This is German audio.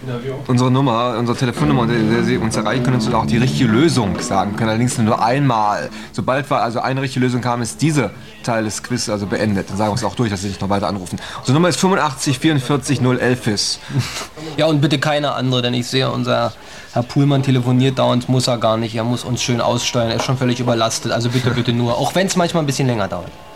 unsere Nummer, unsere Telefonnummer, unter der Sie uns erreichen können, und auch die richtige Lösung sagen können. Allerdings nur einmal. Sobald wir also eine richtige Lösung haben, ist dieser Teil des Quiz also beendet. Dann sagen wir es auch durch, dass Sie nicht noch weiter anrufen. Unsere Nummer ist 85 44 011 ist. Ja, und bitte keine andere, denn ich sehe, unser Herr Puhlmann telefoniert dauernd, muss er gar nicht. Er muss uns schön aussteuern, er ist schon völlig überlastet. Also bitte, bitte nur, auch wenn es manchmal ein bisschen länger dauert.